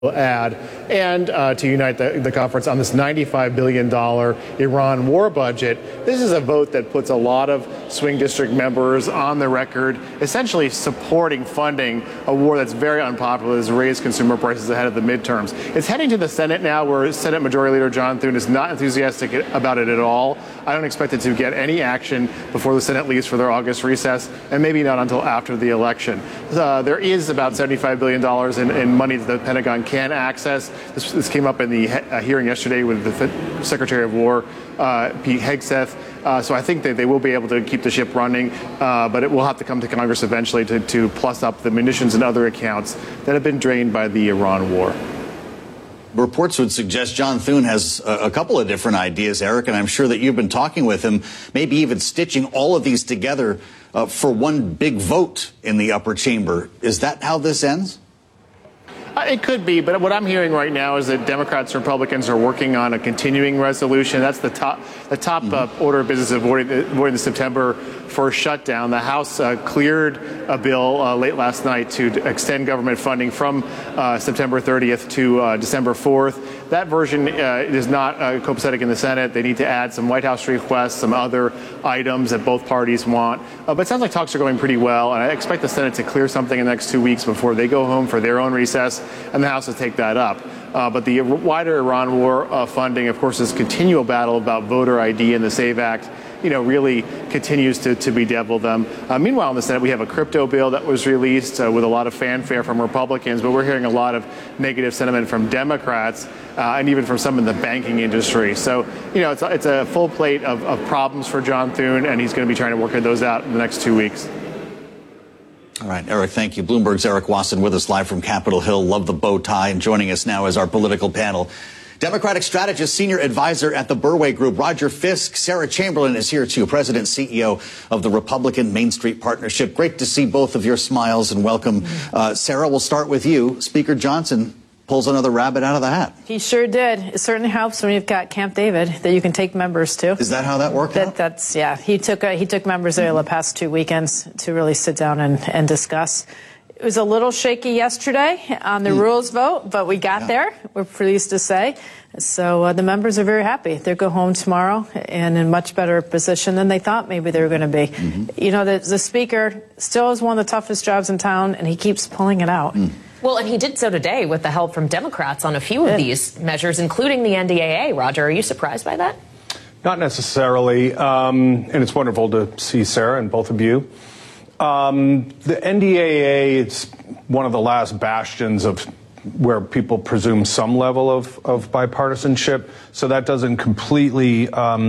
add and to unite the conference on this $95 billion Iran war budget. This is a vote that puts a lot of swing district members on the record, essentially supporting funding a war that's very unpopular, has raised consumer prices ahead of the midterms. It's heading to the Senate now, where Senate Majority Leader John Thune is not enthusiastic about it at all. I don't expect it to get any action before the Senate leaves for their August recess, and maybe not until after the election. There is about $75 billion in money that the Pentagon can access. This came up in the hearing yesterday with the Secretary of War, Pete Hegseth. So I think that they will be able to keep the ship running, but it will have to come to Congress eventually to plus up the munitions and other accounts that have been drained by the Iran war. Reports would suggest John Thune has a couple of different ideas, Eric, and I'm sure that you've been talking with him, maybe even stitching all of these together for one big vote in the upper chamber. Is that how this ends? It could be, but what I'm hearing right now is that Democrats and Republicans are working on a continuing resolution. That's the top order of business of avoiding the September 1st shutdown. The House cleared a bill late last night to extend government funding from September 30th to December 4th. That version is not copacetic in the Senate. They need to add some White House requests, some other items that both parties want. But it sounds like talks are going pretty well, and I expect the Senate to clear something in the next 2 weeks before they go home for their own recess, and the House will take that up. But the wider Iran war funding, of course, this continual battle about voter ID and the SAVE Act, really continues to bedevil them. Meanwhile, in the Senate, we have a crypto bill that was released with a lot of fanfare from Republicans, but we're hearing a lot of negative sentiment from Democrats and even from some in the banking industry. So, it's a full plate of problems for John Thune, and he's going to be trying to work those out in the next 2 weeks. All right, Eric, thank you. Bloomberg's Eric Wasson with us live from Capitol Hill. Love the bow tie. And joining us now is our political panel. Democratic strategist, senior advisor at the Burway Group, Roger Fisk. Sarah Chamberlain is here too, president, CEO of the Republican Main Street Partnership. Great to see both of your smiles and welcome. Sarah, we'll start with you. Speaker Johnson pulls another rabbit out of the hat. He sure did. It certainly helps when you've got Camp David that you can take members to. Is that how that worked out? That's yeah. He took members there the past 2 weekends to really sit down and discuss. It was a little shaky yesterday on the rules vote, but we got there. We're pleased to say. So the members are very happy. They'll go home tomorrow and in much better position than they thought maybe they were going to be. The speaker still has one of the toughest jobs in town, and he keeps pulling it out. Well, and he did so today with the help from Democrats on a few of these measures, including the NDAA. Roger, are you surprised by that? Not necessarily. And it's wonderful to see Sarah and both of you. The NDAA, it's one of the last bastions of where people presume some level of bipartisanship. So that doesn't completely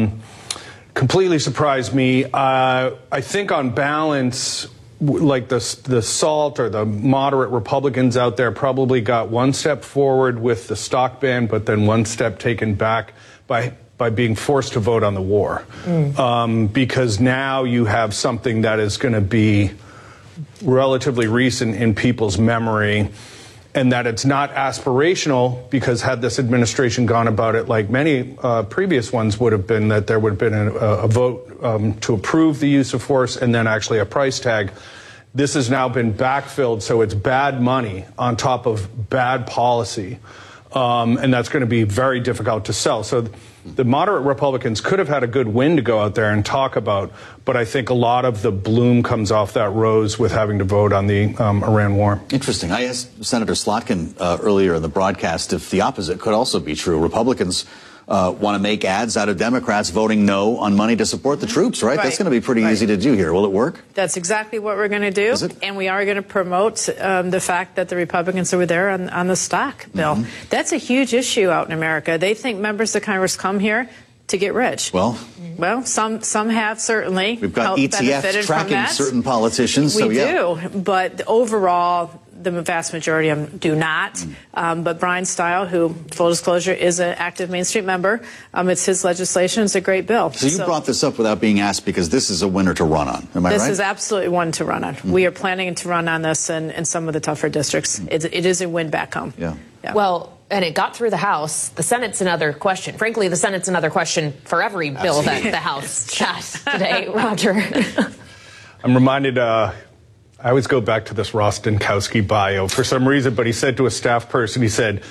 surprise me. I think on balance, like the SALT or the moderate Republicans out there probably got one step forward with the stock ban, but then one step taken back by being forced to vote on the war. Because now you have something that is going to be relatively recent in people's memory, and that it's not aspirational, because had this administration gone about it like many previous ones would have been, that there would have been a vote to approve the use of force and then actually a price tag. This has now been backfilled, so it's bad money on top of bad policy. And that's going to be very difficult to sell. So the moderate Republicans could have had a good win to go out there and talk about, but I think a lot of the bloom comes off that rose with having to vote on the Iran war. Interesting. I asked Senator Slotkin earlier in the broadcast if the opposite could also be true. Republicans want to make ads out of Democrats voting no on money to support the troops, right? That's going to be pretty easy to do here. Will it work? That's exactly what we're going to do. Is it? And we are going to promote the fact that the Republicans were there on the stock bill. That's a huge issue out in America. They think members of Congress come here to get rich. Well, some have certainly. We've got ETFs tracking certain politicians. We do, but overall, the vast majority of them do not. But Brian Stile, who, full disclosure, is an active Main Street member, it's his legislation. It's a great bill. So you brought this up without being asked, because this is a winner to run on. Am I right? This is absolutely one to run on. We are planning to run on this in some of the tougher districts. It is a win back home. Yeah. Well, and it got through the House. The Senate's another question. Frankly, the Senate's another question for every bill that the House passed today, Roger. I'm reminded, I I always go back to this Ross Dinkowski bio for some reason, but he said to a staff person, he said,